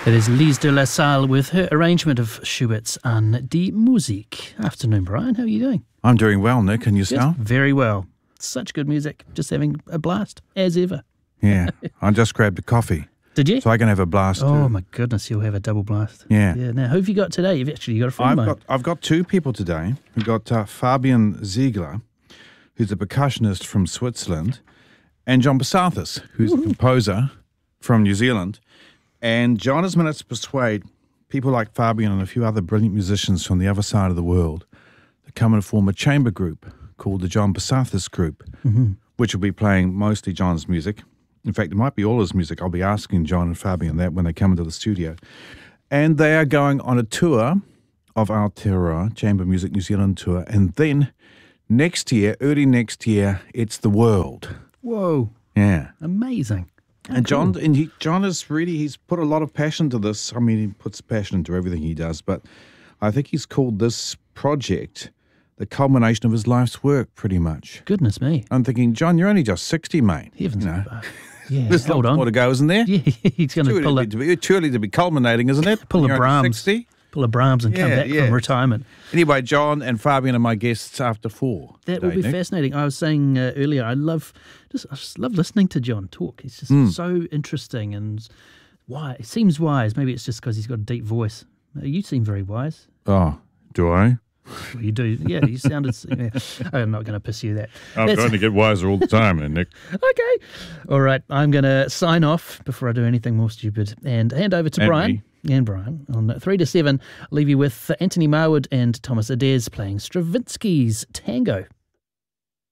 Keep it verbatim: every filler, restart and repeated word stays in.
It is Lise de la Salle with her arrangement of Schubert's An die Musik. Afternoon, Brian. How are you doing? I'm doing well, Nick. And yourself? Good. Very well. Such good music. Just having a blast, as ever. Yeah. I just grabbed a coffee. Did you? So I can have a blast Oh, too. my goodness. You'll have a double blast. Yeah. Yeah. Now, who have you got today? You've actually got a friend I've of mine. got, I've got two people today. We've got uh, Fabian Ziegler, who's a percussionist from Switzerland, and John Basathis, who's Ooh. a composer from New Zealand. And John has managed to persuade people like Fabian and a few other brilliant musicians from the other side of the world to come and form a chamber group called the John Basathis Group, mm-hmm. which will be playing mostly John's music. In fact, it might be all his music. I'll be asking John and Fabian that when they come into the studio. And they are going on a tour of Aotearoa, Chamber Music New Zealand tour. And then next year, early next year, it's the world. Whoa. Yeah. Amazing. How and John, cool. and he, John is really, he's put a lot of passion to this. I mean, he puts passion into everything he does, but I think he's called this project the culmination of his life's work, pretty much. Goodness me. I'm thinking, John, you're only just sixty, mate. Heavens. You know. Yeah, There's hold on. more to go, isn't there? Yeah, he's going to pull a, to be, truly to be culminating, isn't it? Pull a Brahms. sixty? Pull a Brahms and yeah, come back yeah. from retirement. Anyway, John and Fabian are my guests after four. That today, will be Nick. fascinating. I was saying uh, earlier, I love just I just love listening to John talk. He's just Mm. so interesting and why he seems wise. Maybe it's just because he's got a deep voice. Uh, You seem very wise. Oh, do I? Well, you do. Yeah, you sounded. Yeah. I'm not going to pursue that. I'm That's- trying to get wiser all the time, and Nick. Okay. All right. I'm going to sign off before I do anything more stupid and hand over to And Brian. me. And Brian. On three to seven, I'll leave you with Anthony Marwood and Thomas Adez playing Stravinsky's Tango.